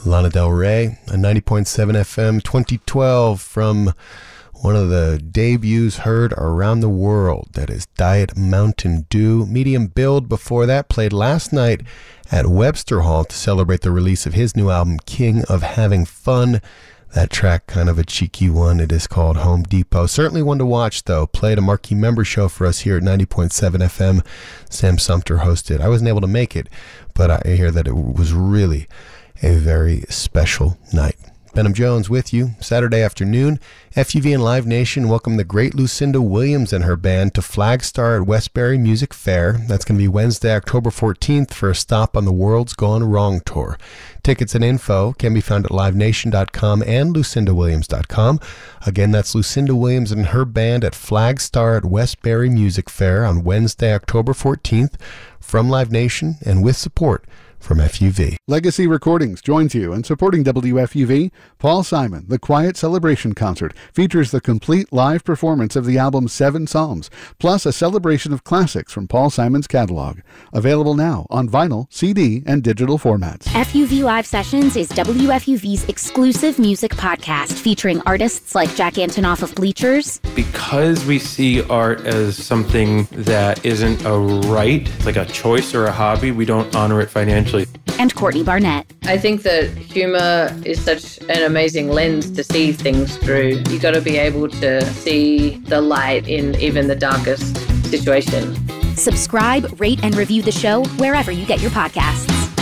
Lana Del Rey, a 90.7 FM 2012 from one of the debuts heard around the world. That is Diet Mountain Dew. Medium Build before that played last night at Webster Hall to celebrate the release of his new album, King of Having Fun. That track, kind of a cheeky one. It is called Home Depot. Certainly one to watch, though. Played a marquee member show for us here at 90.7 FM. Sam Sumter hosted. I wasn't able to make it, but I hear that it was really a very special night. Benham Jones with you, Saturday afternoon. FUV and Live Nation welcome the great Lucinda Williams and her band to Flagstar at Westbury Music Fair. That's going to be Wednesday, October 14th for a stop on the World's Gone Wrong tour. Tickets and info can be found at livenation.com and lucindawilliams.com. Again, that's Lucinda Williams and her band at Flagstar at Westbury Music Fair on Wednesday, October 14th from Live Nation and with support from FUV. Legacy Recordings joins you in supporting WFUV. Paul Simon, The Quiet Celebration Concert, features the complete live performance of the album 7 Psalms, plus a celebration of classics from Paul Simon's catalog. Available now on vinyl, CD, and digital formats. FUV Live Sessions is WFUV's exclusive music podcast featuring artists like Jack Antonoff of Bleachers. Because we see art as something that isn't a right, like a choice or a hobby, we don't honor it financially. And Courtney Barnett. I think that humor is such an amazing lens to see things through. You got to be able to see the light in even the darkest situation. Subscribe, rate, and review the show wherever you get your podcasts.